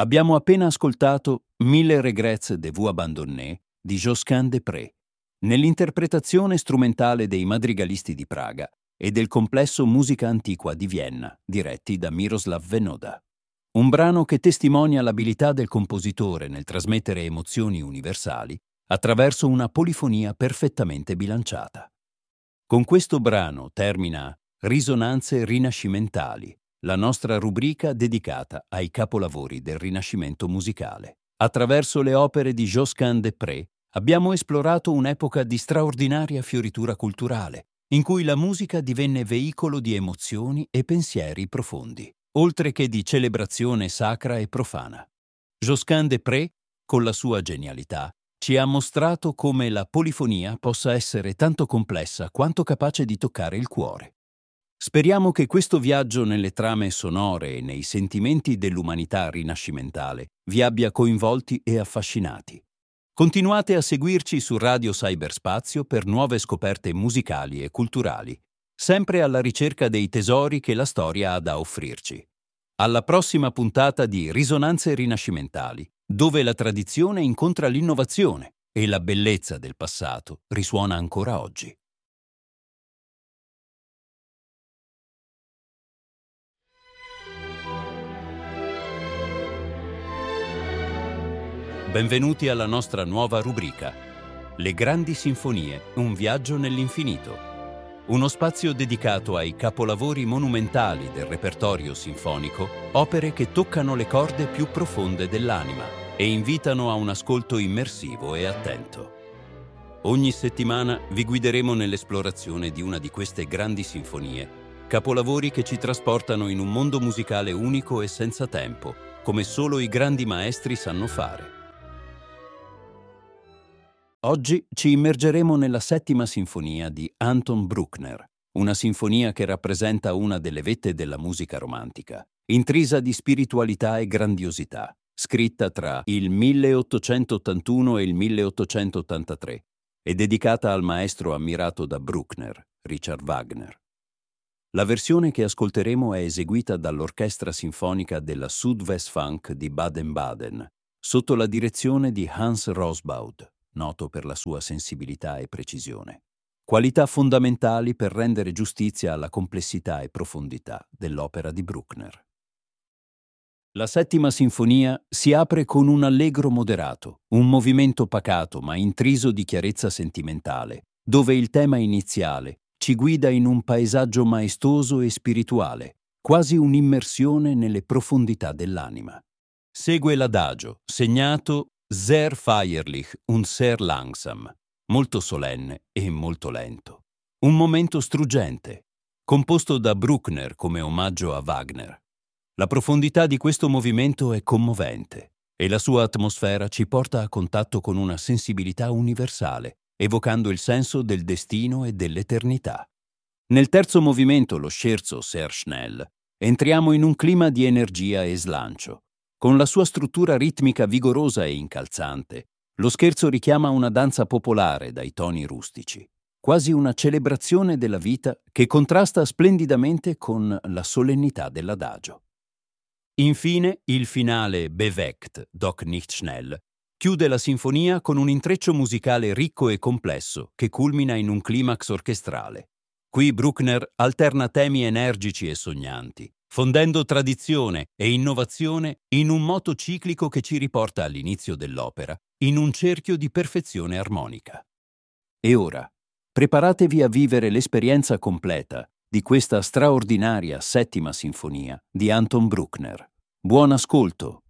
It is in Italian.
Abbiamo appena ascoltato Mille regrets de vous abandonner di Josquin des Prez, nell'interpretazione strumentale dei Madrigalisti di Praga e del complesso Musica Antiqua di Vienna, diretti da Miroslav Venoda. Un brano che testimonia l'abilità del compositore nel trasmettere emozioni universali attraverso una polifonia perfettamente bilanciata. Con questo brano termina Risonanze rinascimentali, la nostra rubrica dedicata ai capolavori del Rinascimento musicale. Attraverso le opere di Josquin des Prez abbiamo esplorato un'epoca di straordinaria fioritura culturale, in cui la musica divenne veicolo di emozioni e pensieri profondi, oltre che di celebrazione sacra e profana. Josquin des Prez, con la sua genialità, ci ha mostrato come la polifonia possa essere tanto complessa quanto capace di toccare il cuore. Speriamo che questo viaggio nelle trame sonore e nei sentimenti dell'umanità rinascimentale vi abbia coinvolti e affascinati. Continuate a seguirci su Radio Cyberspazio per nuove scoperte musicali e culturali, sempre alla ricerca dei tesori che la storia ha da offrirci. Alla prossima puntata di Risonanze rinascimentali, dove la tradizione incontra l'innovazione e la bellezza del passato risuona ancora oggi. Benvenuti alla nostra nuova rubrica, Le grandi sinfonie, un viaggio nell'infinito. Uno spazio dedicato ai capolavori monumentali del repertorio sinfonico, opere che toccano le corde più profonde dell'anima e invitano a un ascolto immersivo e attento. Ogni settimana vi guideremo nell'esplorazione di una di queste grandi sinfonie, capolavori che ci trasportano in un mondo musicale unico e senza tempo, come solo i grandi maestri sanno fare. Oggi ci immergeremo nella settima sinfonia di Anton Bruckner, una sinfonia che rappresenta una delle vette della musica romantica, intrisa di spiritualità e grandiosità, scritta tra il 1881 e il 1883 e dedicata al maestro ammirato da Bruckner, Richard Wagner. La versione che ascolteremo è eseguita dall'Orchestra Sinfonica della Südwestfunk di Baden-Baden, sotto la direzione di Hans Rosbaud, noto per la sua sensibilità e precisione, qualità fondamentali per rendere giustizia alla complessità e profondità dell'opera di Bruckner. La settima sinfonia si apre con un allegro moderato, un movimento pacato ma intriso di chiarezza sentimentale, dove il tema iniziale ci guida in un paesaggio maestoso e spirituale, quasi un'immersione nelle profondità dell'anima. Segue l'adagio, segnato sehr feierlich und sehr langsam, molto solenne e molto lento. Un momento struggente, composto da Bruckner come omaggio a Wagner. La profondità di questo movimento è commovente e la sua atmosfera ci porta a contatto con una sensibilità universale, evocando il senso del destino e dell'eternità. Nel terzo movimento, lo scherzo sehr schnell, entriamo in un clima di energia e slancio. Con la sua struttura ritmica vigorosa e incalzante, lo scherzo richiama una danza popolare dai toni rustici, quasi una celebrazione della vita che contrasta splendidamente con la solennità dell'adagio. Infine, il finale Bewegt, doch nicht schnell, chiude la sinfonia con un intreccio musicale ricco e complesso che culmina in un climax orchestrale. Qui Bruckner alterna temi energici e sognanti, fondendo tradizione e innovazione in un moto ciclico che ci riporta all'inizio dell'opera, in un cerchio di perfezione armonica. E ora, preparatevi a vivere l'esperienza completa di questa straordinaria settima sinfonia di Anton Bruckner. Buon ascolto!